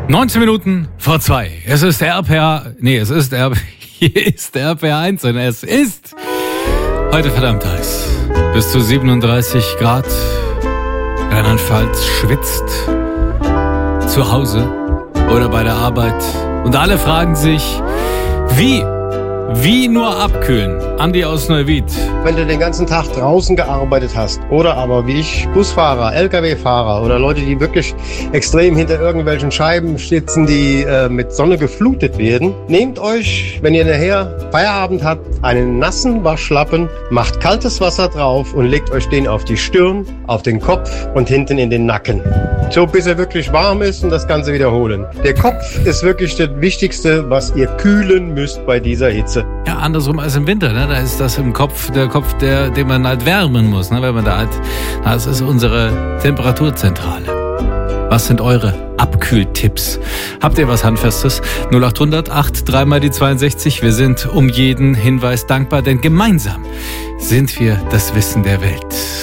19 Minuten vor 2. Es ist RPR. Nee, es ist RPR. Hier ist RPR1 und es ist heute verdammt heiß. Bis zu 37 Grad. Rheinland-Pfalz schwitzt. Zu Hause oder bei der Arbeit. Und alle fragen sich, wie nur abkühlen? Andi aus Neuwied. Wenn du den ganzen Tag draußen gearbeitet hast oder aber wie ich Busfahrer, LKW-Fahrer oder Leute, die wirklich extrem hinter irgendwelchen Scheiben sitzen, die mit Sonne geflutet werden, nehmt euch, wenn ihr nachher Feierabend habt, einen nassen Waschlappen, macht kaltes Wasser drauf und legt euch den auf die Stirn, auf den Kopf und hinten in den Nacken. So bis er wirklich warm ist und das Ganze wiederholen. Der Kopf ist wirklich das Wichtigste, was ihr kühlen müsst bei dieser Hitze. Ja, andersrum als im Winter, ne? Da ist das im Kopf, der Kopf, den man halt wärmen muss, ne? Wenn man da halt, das ist unsere Temperaturzentrale. Was sind eure Abkühltipps? Habt ihr was Handfestes? 0800 83 mal die 62. Wir sind um jeden Hinweis dankbar, denn gemeinsam sind wir das Wissen der Welt.